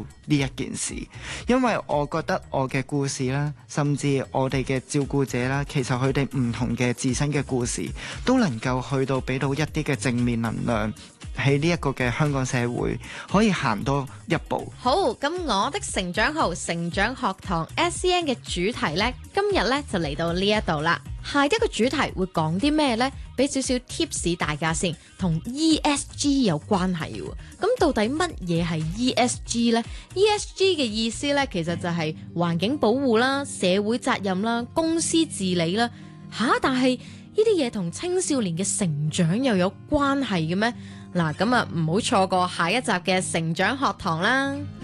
呢一件事，因為我覺得我嘅故事啦，甚至我哋嘅照顧者啦，其實佢哋唔同嘅自身嘅故事，都能夠去到俾到一啲嘅正面能量，喺呢一個嘅香港社會可以行多一步。 好，咁我的成長號成長學堂 SEN 嘅主題呢，今日呢就嚟到呢一度啦。下一個主題會講啲咩呢？俾少少 tips 大家先，同 ESG 有關係喎。咁到底乜嘢係 ESG 呢？ ESG 嘅意思呢，其實就係環境保護啦、社會責任啦、公司治理啦。但係呢啲嘢同青少年嘅成長又有關係嘅咩？嗱，咁啊唔好錯過下一集嘅成長學堂啦。